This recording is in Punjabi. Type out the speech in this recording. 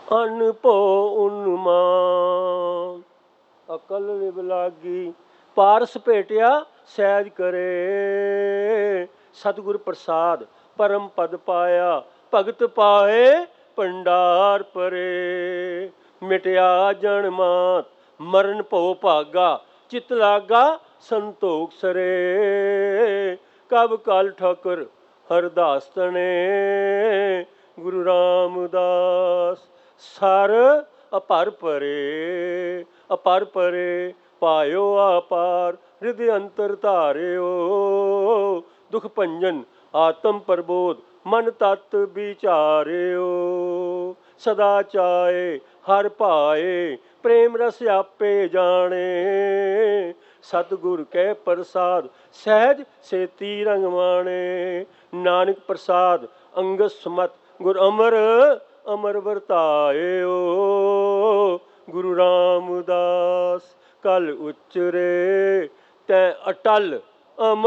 ਅਨ ਭੋ ਉਨਮਾਨ। ਅਕਲ ਲਿਵ ਲਾਗੀ ਪਾਰਸ ਭੇਟਿਆ ਸਹਿਜ ਕਰੇ। ਸਤਿਗੁਰ ਪ੍ਰਸਾਦ ਪਰਮ ਪਦ ਪਾਇਆ ਭਗਤ ਪਾਏ ਭੰਡਾਰ ਪਰੇ। ਮਿਟਿਆ ਜਨ ਮਾਤ ਮਰਨ ਭਉ ਭਾਗਾ ਚਿਤ ਲਾਗਾ ਸੰਤੋਖ ਸਰੇ। ਕਬ ਕਲ ਠਾਕੁਰ ਹਰਦਾਸ ਤਣੇ ਗੁਰੂ ਰਾਮਦਾਸ। ਸਰ ਅਪਰ ਪਰੇ ਅਪਰ ਪਰੇ ਪਾਇਓ ਆਪਾਰ ਹਿਰਦਿ ਅੰਤਰ ਧਾਰਿਓ। ਦੁਖ ਭੰਜਨ ਆਤਮ ਪ੍ਰਬੋਧ ਮਨ ਤਤ ਵਿਚਾਰਿਓ। ਸਦਾ ਚਾਏ ਹਰ ਭਾਏ ਪ੍ਰੇਮ ਰਸ ਆਪੇ ਜਾਣੇ। ਸਤਿਗੁਰ ਕੈ ਪ੍ਰਸਾਦ ਸਹਿਜ ਸੇਤੀ ਰੰਗ ਮਾਣੇ। ਨਾਨਕ ਪ੍ਰਸਾਦ ਅੰਗਦ ਸਮਤ ਗੁਰ ਅਮਰ ਅਮਰ ਵਰਤਾਇਓ। ਗੁਰੂ ਰਾਮਦਾਸ ਕਲ ਉਚਰੇ ਤੈ ਅਟਲ ਅਮਰ